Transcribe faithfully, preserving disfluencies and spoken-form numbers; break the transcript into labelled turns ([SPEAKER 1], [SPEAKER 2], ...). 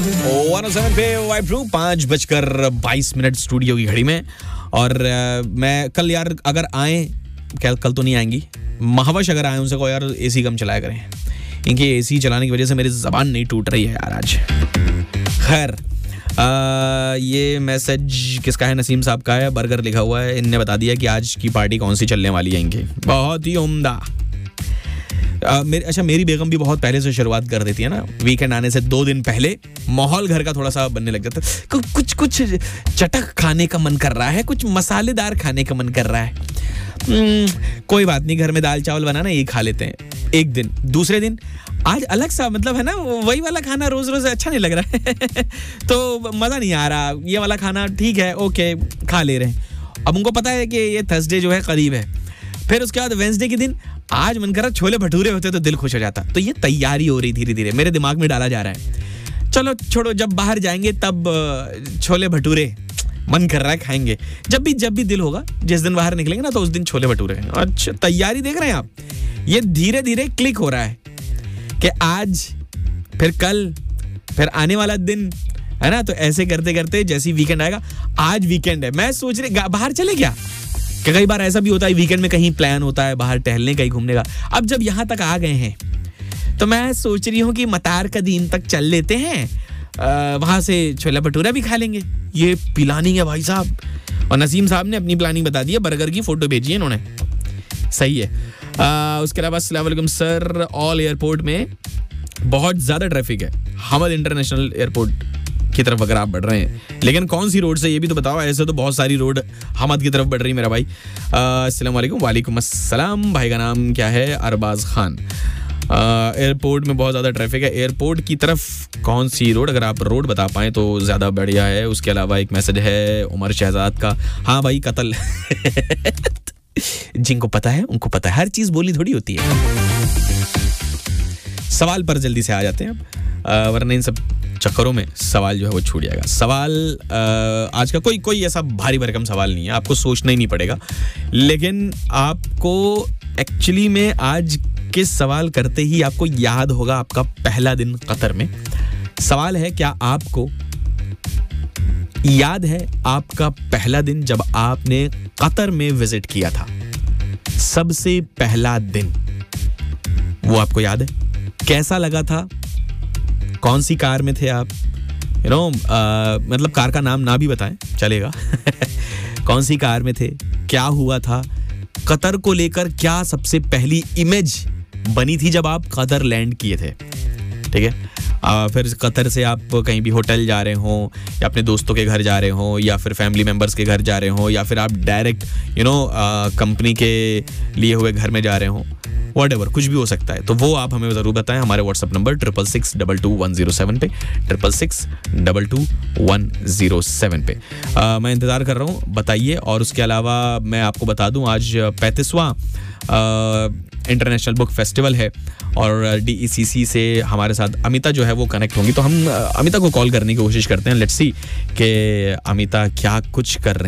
[SPEAKER 1] One O seven पे vibe true पाँच बजकर बाईस मिनट स्टूडियो की घड़ी में। और आ, मैं कल यार अगर आए, कल कल तो नहीं आएंगी, महावश अगर आए उनसे को यार एसी कम चलाया करें, इनकी एसी चलाने की वजह से मेरी जबान नहीं टूट रही है यार आज। खैर ये मैसेज किसका है? नसीम साहब का है, बर्गर लिखा हुआ है। इनने बता दिया कि आज की पार्टी कौन सी चलने वाली है इनकी। बहुत ही उम्दा। Uh, मेरे अच्छा मेरी बेगम भी बहुत पहले से शुरुआत कर देती है ना, वीकेंड आने से दो दिन पहले माहौल घर का थोड़ा सा बनने लग जाता है। कुछ कुछ कुछ चटक खाने का मन कर रहा है, कुछ मसालेदार खाने का मन कर रहा है। hmm, कोई बात नहीं, घर में दाल चावल बनाना ये खा लेते हैं एक दिन, दूसरे दिन आज अलग सा, मतलब है ना, वही वाला खाना रोज रोज अच्छा नहीं लग रहा है तो मजा नहीं आ रहा। ये वाला खाना ठीक है, ओके खा ले रहे हैं। अब उनको पता है कि ये थर्सडे जो है करीब है, फिर उसके बाद वेंसडे के दिन आज मन कर रहा छोले भटूरे होते तो दिल खुश हो जाता। तो ये तैयारी हो रही धीरे धीरे मेरे दिमाग में डाला जा रहा है। चलो छोड़ो, जब बाहर जाएंगे तब छोले भटूरे मन कर रहा है खाएंगे। जब भी जब भी दिल होगा, जिस दिन बाहर निकलेंगे ना तो उस दिन छोले भटूरे। अच्छा तैयारी देख रहे हैं आप, ये धीरे धीरे क्लिक हो रहा है कि आज फिर कल फिर आने वाला दिन है ना। तो ऐसे करते करते जैसे वीकेंड आएगा, आज वीकेंड है, मैं सोच रही बाहर चले क्या, कि कई बार ऐसा भी होता है वीकेंड में कहीं प्लान होता है बाहर टहलने कहीं घूमने का। अब जब यहाँ तक आ गए हैं तो मैं सोच रही हूँ कि मतार का दिन तक चल लेते हैं, वहां से छोला भटूरा भी खा लेंगे। ये प्लानिंग है भाई साहब। और नसीम साहब ने अपनी प्लानिंग बता दी है, बर्गर की फोटो भेजी है इन्होंने, सही है। आ, उसके अलावा अस्सलाम वालेकुम सर, ऑल एयरपोर्ट में बहुत ज्यादा ट्रैफिक है, हमद इंटरनेशनल एयरपोर्ट की तरफ अगर आप बढ़ रहे हैं, लेकिन कौन सी रोड से ये भी तो बताओ। ऐसे तो बहुत सारी रोड हमद की तरफ बढ़ रही है मेरा भाई। अस्सलाम वालेकुम। वालेकुम अस्सलाम। भाई का नाम क्या है? अरबाज खान। एयरपोर्ट में बहुत ज़्यादा ट्रैफिक है, एयरपोर्ट की तरफ कौन सी रोड, अगर आप रोड बता पाएँ तो ज़्यादा बढ़िया है। उसके अलावा एक मैसेज है उमर शहजाद का, हाँ भाई कत्ल जिनको पता है उनको पता है, हर चीज़ बोली थोड़ी होती है। सवाल पर जल्दी से आ जाते हैं अब, वरना इन सब चक्करों में सवाल जो है वो छूट जाएगा। सवाल आ, आज का कोई कोई ऐसा भारी भरकम सवाल नहीं है, आपको सोचना ही नहीं पड़ेगा। लेकिन आपको एक्चुअली में आज के सवाल करते ही आपको याद होगा आपका पहला दिन कतर में। सवाल है, क्या आपको याद है आपका पहला दिन जब आपने कतर में विजिट किया था? सबसे पहला दिन वो आपको याद है? कैसा लगा था? कौन सी कार में थे आप? यू नो मतलब कार का नाम ना भी बताएं चलेगा कौन सी कार में थे? क्या हुआ था? कतर को लेकर क्या सबसे पहली इमेज बनी थी जब आप कतर लैंड किए थे? ठीक है। आ, फिर कतर से आप कहीं भी होटल जा रहे हो, या अपने दोस्तों के घर जा रहे हो, या फिर फैमिली मेंबर्स के घर जा रहे हो, या फिर आप डायरेक्ट यू नो कंपनी के लिए हुए घर में जा रहे हो, व्हाटएवर कुछ भी हो सकता है। तो वो आप हमें ज़रूर बताएं हमारे WhatsApp number triple six double two one zero seven पे, triple six double two one zero seven पे। आ, मैं इंतज़ार कर रहा हूँ, बताइए। और उसके अलावा मैं आपको बता दूँ आज पैंतीसवां इंटरनेशनल बुक फेस्टिवल है, और डी ई सी सी से हमारे साथ अमिता जो है वो कनेक्ट होंगी। तो हम अमिता को कॉल करने की कोशिश करते हैं। लेट्स सी कि अमिता क्या कुछ कर रहे हैं।